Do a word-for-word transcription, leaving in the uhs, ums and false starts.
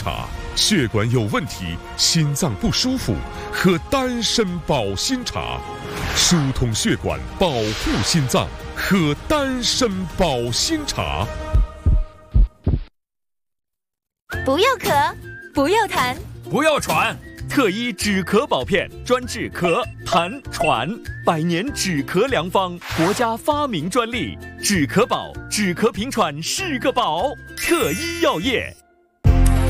茶。血管有问题，心脏不舒服，喝丹参保心茶，疏通血管，保护心脏，喝丹参保心茶。 不要咳，不要痰， 不要喘。特医止咳宝片，专治咳、痰、喘，百年止咳良方，国家发明专利。止咳宝，止咳平喘是个宝。特医药业。